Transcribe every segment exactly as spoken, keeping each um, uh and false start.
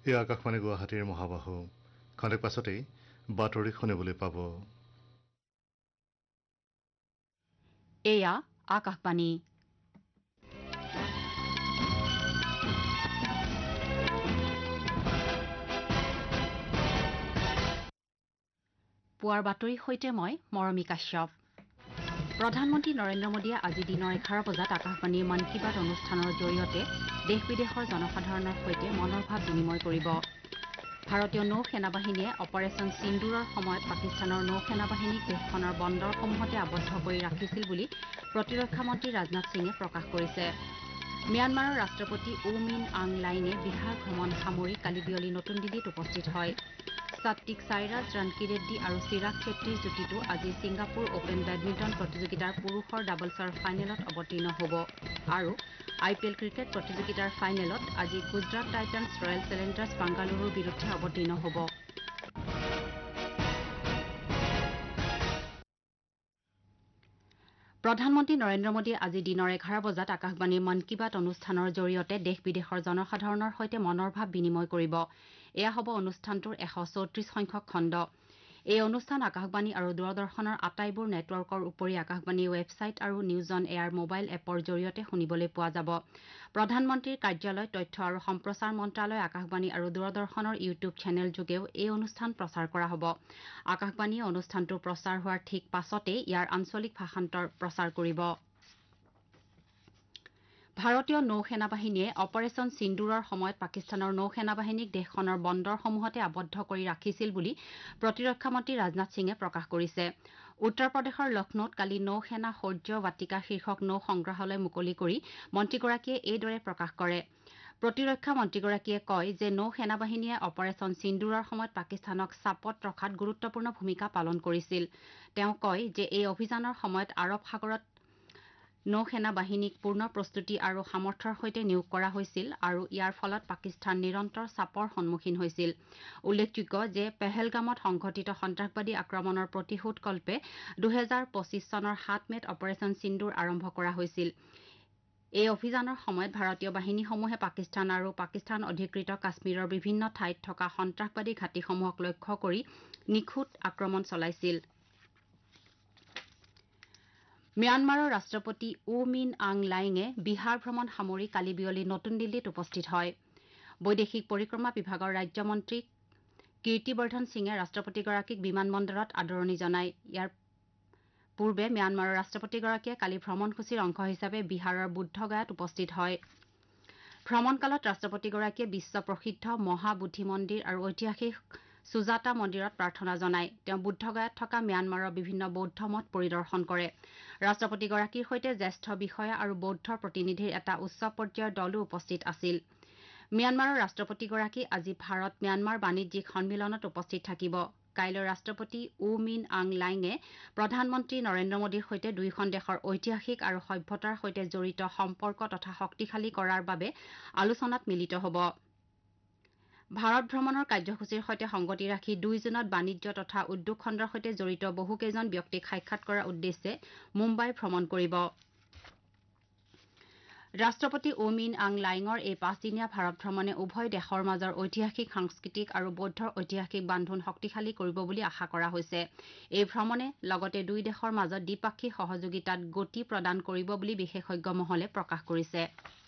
এই আকাশবাণী গুৱাহাটীৰ মহাবাহু খন্তেক পাছতেই বাতৰি শুনিবলৈ পাব। এয়া আকাশবাণী। পুৱাৰ বাতৰিৰ সৈতে মই মৰমী কাশ্যপ। প্ৰধানমন্ত্ৰী নৰেন্দ্ৰ মোদীয়ে আজি দিনৰ এঘাৰ বজাত আকাশবাণীৰ মন কী বাত অনুষ্ঠানৰ জৰিয়তে দেশ বিদেশৰ জনসাধাৰণৰ সৈতে মনৰ ভাৱ বিনিময় কৰিব। ভাৰতীয় নৌ সেনাবাহিনীয়ে অপাৰেচন সিন্দুৰৰ সময়ত পাকিস্তানৰ নৌ সেনাবাহিনীক দেশখনৰ বন্দৰসমূহতে আবদ্ধ কৰি ৰাখিছিল বুলি প্ৰতিৰক্ষা মন্ত্ৰী ৰাজনাথ সিঙে প্ৰকাশ কৰিছে। ম্যানমাৰৰ ৰাষ্ট্ৰপতি উ মিন আং লাইঙে বিহাৰ ভ্ৰমণ সামৰি কালি বিয়লি নতুন দিল্লীত উপস্থিত হয়। সাত্বিক সাইৰাজ ৰাণকিৰেড্ডী আৰু চিৰাগ চেট্টীৰ যুটিটো আজি ছিংগাপুৰ অপেন বেডমিণ্টন প্ৰতিযোগিতাৰ পুৰুষৰ ডাবলছৰ ফাইনেলত অৱতীৰ্ণ হ'ব আৰু আই পি এল ক্ৰিকেট প্ৰতিযোগিতাৰ ফাইনেলত আজি গুজৰাট টাইটান্ছ ৰয়েল চেলেঞ্জাৰ্ছ বাংগালুৰুৰ বিৰুদ্ধে অৱতীৰ্ণ হ'ব। প্ৰধানমন্ত্ৰী নৰেন্দ্ৰ মোদীয়ে আজি দিনৰ এঘাৰ বজাত আকাশবাণীৰ মন কী বাত অনুষ্ঠানৰ জৰিয়তে দেশ বিদেশৰ জনসাধাৰণৰ সৈতে মনৰ ভাৱ বিনিময় কৰিব। এয়া হ'ব অনুষ্ঠানটোৰ এশ চৌত্ৰিশ সংখ্যক খণ্ড। এই অনুষ্ঠান আকাশবাণী আৰু দূৰদৰ্শনৰ আটাইবোৰ নেটৱৰ্কৰ উপৰি আকাশবাণীৰ ৱেবছাইট আৰু নিউজ অন এয়াৰ মোবাইল এপৰ জৰিয়তে শুনিবলৈ পোৱা যাব। প্ৰধানমন্ত্ৰীৰ কাৰ্যালয় তথ্য আৰু সম্প্ৰচাৰ মন্ত্ৰালয় আকাশবাণী আৰু দূৰদৰ্শনৰ ইউটিউব চেনেল যোগেও এই অনুষ্ঠান প্ৰচাৰ কৰা হ'ব। আকাশবাণীয়ে অনুষ্ঠানটো প্ৰচাৰ হোৱাৰ ঠিক পাছতেই ইয়াৰ আঞ্চলিক ভাষান্তৰ প্ৰচাৰ কৰিব। ভাৰতীয় নৌ সেনাবাহিনীয়ে অপাৰেচন সিন্দুৰৰ সময়ত পাকিস্তানৰ নৌ সেনাবাহিনীক দেশখনৰ বন্দৰসমূহতে আবদ্ধ কৰি ৰাখিছিল বুলি প্ৰতিৰক্ষা মন্ত্ৰী ৰাজনাথ সিঙে প্ৰকাশ কৰিছে। উত্তৰ প্ৰদেশৰ লক্ষ্ণৌত কালি নৌ সেনা শৌৰ্য বাটিকা শীৰ্ষক নৌ সংগ্ৰহালয় মুকলি কৰি মন্ত্ৰীগৰাকীয়ে এইদৰে প্ৰকাশ কৰে। প্ৰতিৰক্ষা মন্ত্ৰীগৰাকীয়ে কয় যে নৌ সেনাবাহিনীয়ে অপাৰেচন সিন্দুৰৰ সময়ত পাকিস্তানক চাপত ৰখাত গুৰুত্বপূৰ্ণ ভূমিকা পালন কৰিছিল। তেওঁ কয় যে এই অভিযানৰ সময়ত আৰৱ সাগৰত নৌ সেনা বাহিনীক পূৰ্ণ প্ৰস্তুতি আৰু সামৰ্থ্যৰ সৈতে নিয়োগ কৰা হৈছিল আৰু ইয়াৰ ফলত পাকিস্তান নিৰন্তৰ চাপৰ সন্মুখীন হৈছিল। উল্লেখযোগ্য যে পেহেলগামত সংঘটিত সন্ত্ৰাসবাদী আক্ৰমণৰ প্ৰতিশোধকল্পে দুহেজাৰ পঁচিছ চনৰ সাত মেত অপাৰেচন সিন্দুৰ আৰম্ভ কৰা হৈছিল। এই অভিযানৰ সময়ত ভাৰতীয় বাহিনীসমূহে পাকিস্তান আৰু পাকিস্তান অধিকৃত কাশ্মীৰৰ বিভিন্ন ঠাইত থকা সন্ত্ৰাসবাদী ঘাটিসমূহক লক্ষ্য কৰি নিখুঁত আক্ৰমণ চলাইছিল। ম্যানমাৰৰ ৰাষ্ট্ৰপতি উ মিন আং লাইঙে বিহাৰ ভ্ৰমণ সামৰি কালি বিয়লি নতুন দিল্লীত উপস্থিত হয়। বৈদেশিক পৰিক্ৰমা বিভাগৰ ৰাজ্যমন্ত্ৰী কীৰ্তিবৰ্ধন সিঙে ৰাষ্ট্ৰপতিগৰাকীক বিমান বন্দৰত আদৰণি জনায়। ইয়াৰ পূৰ্বে ম্যানমাৰৰ ৰাষ্ট্ৰপতিগৰাকীয়ে কালি ভ্ৰমণসূচীৰ অংশ হিচাপে বিহাৰৰ বুদ্ধগয়াত উপস্থিত হয়। ভ্ৰমণকালত ৰাষ্ট্ৰপতিগৰাকীয়ে বিশ্ব প্ৰসিদ্ধ মহাবোধি মন্দিৰ আৰু ঐতিহাসিক সুজাতা মন্দিৰত প্ৰাৰ্থনা জনায়। তেওঁ বুদ্ধগয়াত থকা ম্যানমাৰৰ বিভিন্ন বৌদ্ধ মঠ পৰিদৰ্শন কৰে। ৰাষ্ট্ৰপতিগৰাকীৰ সৈতে জ্যেষ্ঠ বিষয়া আৰু বৌদ্ধ প্ৰতিনিধিৰ এটা উচ্চ পৰ্যায়ৰ দলো উপস্থিত আছিল। ম্যানমাৰৰ ৰাষ্ট্ৰপতিগৰাকী আজি ভাৰত ম্যানমাৰ বাণিজ্যিক সন্মিলনত উপস্থিত থাকিব। কাইলৈ ৰাষ্ট্ৰপতি উ মিন আং লাইঙে প্ৰধানমন্ত্ৰী নৰেন্দ্ৰ মোদীৰ সৈতে দুয়োখন দেশৰ ঐতিহাসিক আৰু সভ্যতাৰ সৈতে জড়িত সম্পৰ্ক তথা শক্তিশালী কৰাৰ বাবে আলোচনাত মিলিত হ'ব। ভাৰত ভ্ৰমণৰ কাৰ্যসূচীৰ সৈতে সংগতি ৰাখি দুই জুনত বাণিজ্য তথা উদ্যোগ খণ্ডৰ সৈতে জড়িত বহুকেইজন ব্যক্তিক সাক্ষাৎ কৰাৰ উদ্দেশ্যে মুম্বাই ভ্ৰমণ কৰিব। ৰাষ্ট্ৰপতি উ মিন আং লাইঙৰ এই পাঁচদিনীয়া ভাৰত ভ্ৰমণে উভয় দেশৰ মাজৰ ঐতিহাসিক সাংস্কৃতিক আৰু বৌদ্ধ ঐতিহাসিক বান্ধোন শক্তিশালী কৰিব বুলি আশা কৰা হৈছে। এই ভ্ৰমণে লগতে দুই দেশৰ মাজত দ্বিপাক্ষিক সহযোগিতাত গতি প্ৰদান কৰিব বুলি বিশেষজ্ঞ মহলে প্ৰকাশ কৰিছে।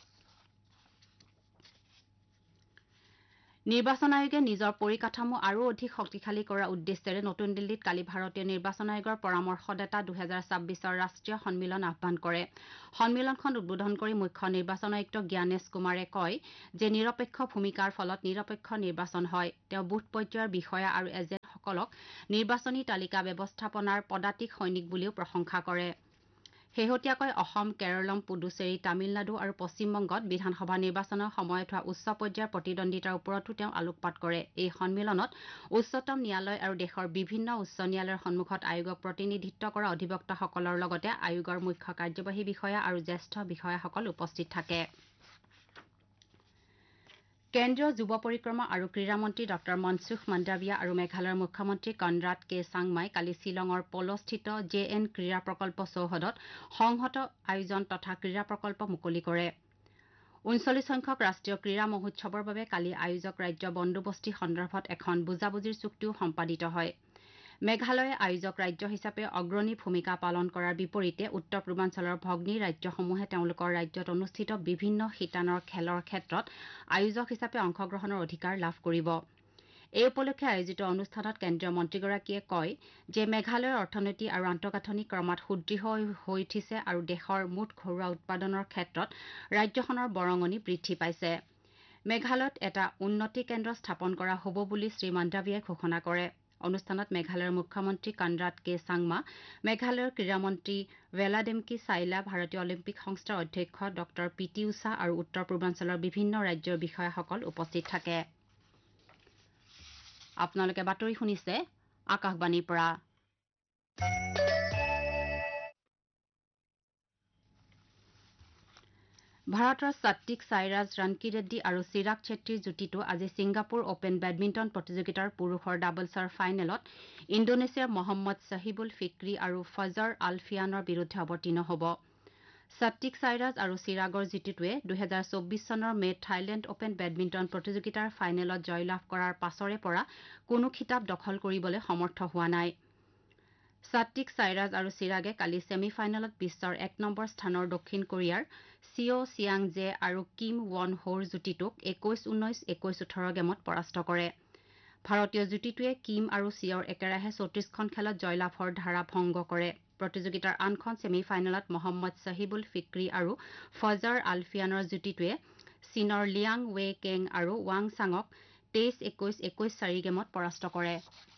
নিৰ্বাচন আয়োগে নিজৰ পৰিকাঠামো আৰু অধিক শক্তিশালী কৰাৰ উদ্দেশ্যেৰে নতুন দিল্লীত কালি ভাৰতীয় নিৰ্বাচন আয়োগৰ পৰামৰ্শদাতা দুহেজাৰ ছাব্বিছৰ ৰাষ্ট্ৰীয় সন্মিলন আহ্বান কৰে। সন্মিলনখন উদ্বোধন কৰি মুখ্য নিৰ্বাচন আয়ুক্ত জ্ঞানেশ কুমাৰে কয় যে নিৰপেক্ষ ভূমিকাৰ ফলত নিৰপেক্ষ নিৰ্বাচন হয়। তেওঁ বুথ পৰ্যায়ৰ বিষয়া আৰু এজেণ্টসকলক নিৰ্বাচনী তালিকা ব্যৱস্থাপনাৰ পদাতিক সৈনিক বুলিও প্ৰশংসা কৰে। শেহতীয়াকৈ অসম, কেৰলম, পুডুচেৰী, তামিলনাডু আৰু পশ্চিমবংগত বিধানসভা নিৰ্বাচনৰ সময়ত হোৱা উচ্চ পৰ্যায়ৰ প্ৰতিদ্বন্দ্বিতাৰ ওপৰতো তেওঁ আলোকপাত কৰে। এই সন্মিলনত উচ্চতম ন্যায়ালয় আৰু দেশৰ বিভিন্ন উচ্চ ন্যায়ালয়ৰ সন্মুখত আয়োগক প্ৰতিনিধিত্ব কৰা অধিবক্তাসকলৰ লগতে আয়োগৰ মুখ্য কাৰ্যবাহী বিষয়া আৰু জ্যেষ্ঠ বিষয়াসকল উপস্থিত থাকে। কেন্দ্ৰীয় যুৱ পৰিক্ৰমা আৰু ক্ৰীড়া মন্ত্ৰী ডঃ মনসুখ মাণ্ডাভিয়া আৰু মেঘালয়ৰ মুখ্যমন্ত্ৰী কনৰাড কে চাংমাই কালি শ্বিলঙৰ পলস্থিত জে এন ক্ৰীড়া প্ৰকল্প চৌহদত সংহত আয়োজন তথা ক্ৰীড়া প্ৰকল্প মুকলি কৰে। ঊনচল্লিছ সংখ্যক ৰাষ্ট্ৰীয় ক্ৰীড়া মহোৎসৱৰ বাবে কালি আয়োজক ৰাজ্য বন্দোবস্তি সন্দৰ্ভত এখন বুজাবুজিৰ চুক্তিও সম্পাদিত হয়। মেঘালয়ে আয়োজক ৰাজ্য হিচাপে অগ্ৰণী ভূমিকা পালন কৰাৰ বিপৰীতে উত্তৰ পূৰ্বাঞ্চলৰ ভগ্নী ৰাজ্যসমূহে তেওঁলোকৰ ৰাজ্যত অনুষ্ঠিত বিভিন্ন শিতানৰ খেলৰ ক্ষেত্ৰত আয়োজক হিচাপে অংশগ্ৰহণৰ অধিকাৰ লাভ কৰিব। এই উপলক্ষে আয়োজিত অনুষ্ঠানত কেন্দ্ৰীয় মন্ত্ৰীগৰাকীয়ে কয় যে মেঘালয়ৰ অৰ্থনীতি আৰু আন্তঃগাঁথনি ক্ৰমাৎ সুদৃঢ় হৈ উঠিছে আৰু দেশৰ মুঠ ঘৰুৱা উৎপাদনৰ ক্ষেত্ৰত ৰাজ্যখনৰ বৰঙণি বৃদ্ধি পাইছে। মেঘালয়ত এটা উন্নতি কেন্দ্ৰ স্থাপন কৰা হ'ব বুলি শ্ৰীমাণ্ডাভিয়াই ঘোষণা কৰে। অনুষ্ঠানত মেঘালয়ৰ মুখ্যমন্ত্ৰী কনৰাড কে চাংমা, মেঘালয়ৰ ক্ৰীড়ামন্ত্ৰী ভেলাডিমকি চাইলা, ভাৰতীয় অলিম্পিক সংস্থাৰ অধ্যক্ষ ডক্টৰ পি টি উষা আৰু উত্তৰ পূৰ্বাঞ্চলৰ বিভিন্ন ৰাজ্যৰ বিষয়াসকল উপস্থিত থাকে। আপোনালোকে বাতৰি শুনিছে আকাশবাণীৰ পৰা। ভাৰতৰ সাত্বিক সাইৰাজ, ৰাণকীৰেড্ডী আৰু চিৰাগ ছেত্ৰীৰ যুটিটো আজি ছিংগাপুৰ অপেন বেডমিণ্টন প্ৰতিযোগিতাৰ পুৰুষৰ ডাবলছৰ ফাইনেলত ইণ্ডোনেছিয়াৰ মহম্মদ ছহিবুল ফিক্ৰী আৰু ফজৰ আলফিয়ানৰ বিৰুদ্ধে অৱতীৰ্ণ হ'ব। সাত্বিক সাইৰাজ আৰু চিৰাগৰ যুটিটোৱে দুহেজাৰ চৌবিছ চনৰ মে'ত থাইলেণ্ড অপেন বেডমিণ্টন প্ৰতিযোগিতাৰ ফাইনেলত জয়লাভ কৰাৰ পাছৰে পৰা কোনো খিতাপ দখল কৰিবলৈ সমৰ্থ হোৱা নাই। সাত্বিক সাইৰাজ আৰু চিৰাগে কালি ছেমি ফাইনেলত বিশ্বৰ এক নম্বৰ স্থানৰ দক্ষিণ কোৰিয়াৰ চিঅ' চিয়াং জে আৰু কিম ৱন হোৰ যুটিটোক একৈশ ঊনৈশ, একৈশ ওঠৰ গেমত পৰাস্ত কৰে। ভাৰতীয় যুটিটোৱে কিম আৰু চিঅ'ৰ একেৰাহে চৌত্ৰিশখন খেলত জয়লাভৰ ধাৰা ভংগ কৰে। প্ৰতিযোগিতাৰ আনখন ছেমি ফাইনেলত মহম্মদ ছহিবুল ফিক্ৰী আৰু ফজৰ আলফিয়ানৰ যুটিটোৱে চীনৰ লিয়াং ৱে কেং আৰু ৱাং চাঙক তেইশ একৈশ, একৈশ চাৰি গেমত পৰাস্ত কৰে।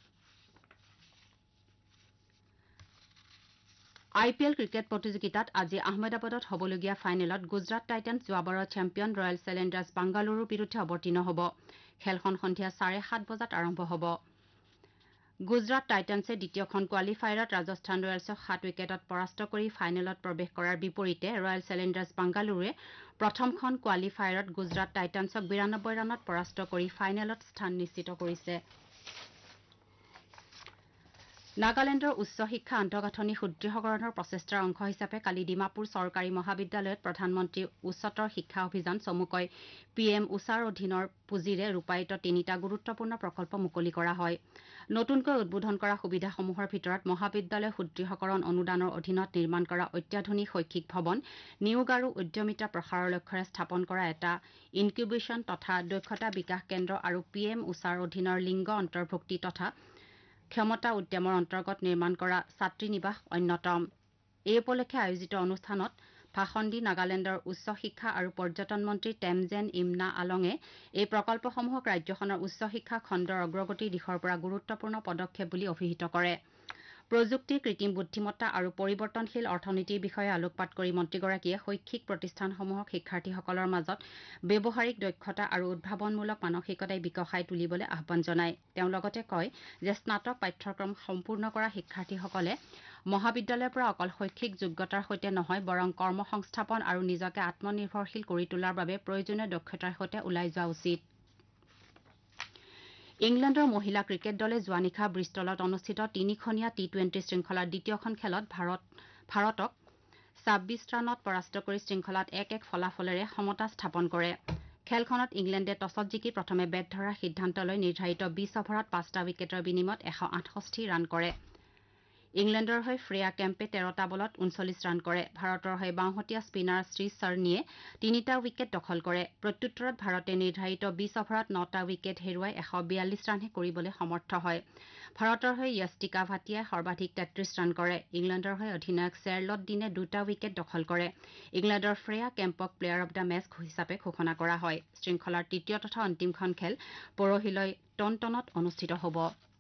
আই পি এল ক্ৰিকেট প্ৰতিযোগিতাত আজি আহমেদাবাদত হ'বলগীয়া ফাইনেলত গুজৰাট টাইটান্ছ যোৱাবাৰৰ চেম্পিয়ন ৰয়েল চেলেঞ্জাৰ্ছ বাংগালুৰুৰ বিৰুদ্ধে অৱতীৰ্ণ হ'ব। খেলখন সন্ধিয়া চাৰে সাত বজাত আৰম্ভ হ'ব। গুজৰাট টাইটান্ছে দ্বিতীয়খন কোৱালিফায়াৰত ৰাজস্থান ৰয়েলছক সাত উইকেটত পৰাস্ত কৰি ফাইনেলত প্ৰৱেশ কৰাৰ বিপৰীতে ৰয়েল চেলেঞ্জাৰ্ছ বাংগালুৰুৱে প্ৰথমখন কোৱালিফায়াৰত গুজৰাট টাইটান্ছক বিৰানব্বৈ ৰানত পৰাস্ত কৰি ফাইনেলত স্থান নিশ্চিত কৰিছে। নাগালেণ্ডৰ উচ্চ শিক্ষা আন্তঃগাঁথনি সুদৃঢ়কৰণৰ প্ৰচেষ্টাৰ অংশ হিচাপে কালি ডিমাপুৰ চৰকাৰী মহাবিদ্যালয়ত প্ৰধানমন্ত্ৰী উচ্চতৰ শিক্ষা অভিযান চমুকৈ পি এম উষাৰ অধীনৰ পুঁজিৰে ৰূপায়িত তিনিটা গুৰুত্বপূৰ্ণ প্ৰকল্প মুকলি কৰা হয়। নতুনকৈ উদ্বোধন কৰা সুবিধাসমূহৰ ভিতৰত মহাবিদ্যালয় সুদৃঢ়কৰণ অনুদানৰ অধীনত নিৰ্মাণ কৰা অত্যাধুনিক শৈক্ষিক ভৱন, নিয়োগ আৰু উদ্যমিতা প্ৰসাৰৰ লক্ষ্যৰে স্থাপন কৰা এটা ইনকিউবেশ্যন তথা দক্ষতা বিকাশ কেন্দ্ৰ আৰু পি এম উষাৰ অধীনৰ লিংগ অন্তৰ্ভুক্তি তথা ক্ষমতা উদ্যমৰ অন্তৰ্গত নিৰ্মাণ কৰা ছাত্ৰী নিবাস অন্যতম। এই উপলক্ষে আয়োজিত অনুষ্ঠানত ভাষণ দি নাগালেণ্ডৰ উচ্চ শিক্ষা আৰু পৰ্যটন মন্ত্ৰী টেমজেন ইমনা আলঙে এই প্ৰকল্পসমূহক ৰাজ্যখনৰ উচ্চ শিক্ষা খণ্ডৰ অগ্ৰগতিৰ দিশৰ পৰা গুৰুত্বপূৰ্ণ পদক্ষেপ বুলি অভিহিত কৰে। প্ৰযুক্তি, কৃত্ৰিম বুদ্ধিমত্তা আৰু পৰিৱৰ্তনশীল অৰ্থনীতিৰ বিষয়ে আলোকপাত কৰি মন্ত্ৰীগৰাকীয়ে শৈক্ষিক প্ৰতিষ্ঠানসমূহক শিক্ষাৰ্থীসকলৰ মাজত ব্যৱহাৰিক দক্ষতা আৰু উদ্ভাৱনমূলক মানসিকতাই বিকশাই তুলিবলৈ আহ্বান জনায়। তেওঁ লগতে কয় যে স্নাতক পাঠ্যক্ৰম সম্পূৰ্ণ কৰা শিক্ষাৰ্থীসকলে মহাবিদ্যালয়ৰ পৰা অকল শৈক্ষিক যোগ্যতাৰ সৈতে নহয় বৰং কৰ্মসংস্থাপন আৰু নিজকে আত্মনিৰ্ভৰশীল কৰি তোলাৰ বাবে প্ৰয়োজনীয় দক্ষতাৰ সৈতে ওলাই যোৱা উচিত। ইংলেণ্ডৰ মহিলা ক্ৰিকেট দলে যোৱা নিশা ব্ৰিষ্টলত অনুষ্ঠিত তিনিখনীয়া টি টুৱেণ্টি শৃংখলাৰ দ্বিতীয়খন খেলত ভাৰত ভাৰতক ছাব্বিছ ৰানত পৰাস্ত কৰি শৃংখলাত এক এক ফলাফলেৰে সমতা স্থাপন কৰে। খেলখনত ইংলেণ্ডে টছত জিকি প্ৰথমে বেট ধৰাৰ সিদ্ধান্ত লৈ নিৰ্ধাৰিত বিছ অভাৰত পাঁচটা উইকেটৰ বিনিময়ত এশ আঠষষ্ঠি ৰান কৰে। ইংলেণ্ডৰ হৈ ফ্ৰেয়া কেম্পে তেৰটা বলত ঊনচল্লিছ ৰান কৰে। ভাৰতৰ হৈ বাওঁহতীয়া স্পিনাৰ শ্ৰী চৰ্ণীয়ে তিনিটা উইকেট দখল কৰে। প্ৰত্যুত্তৰত ভাৰতে নিৰ্ধাৰিত বিছ অভাৰত নটা উইকেট হেৰুৱাই এশ বিয়াল্লিছ ৰানহে কৰিবলৈ সমৰ্থ হয়। ভাৰতৰ হৈ য়ষ্টিকা ভাটিয়াই সৰ্বাধিক তেত্ৰিছ ৰান কৰে। ইংলেণ্ডৰ হৈ অধিনায়ক শ্বেৰলট দিনে দুটা উইকেট দখল কৰে। ইংলেণ্ডৰ ফ্ৰেয়া কেম্পক প্লেয়াৰ অব দ্য মেচ হিচাপে ঘোষণা কৰা হয়। শৃংখলাৰ তৃতীয় তথা অন্তিমখন খেল পৰহিলৈ টনটনত অনুষ্ঠিত হ'ব।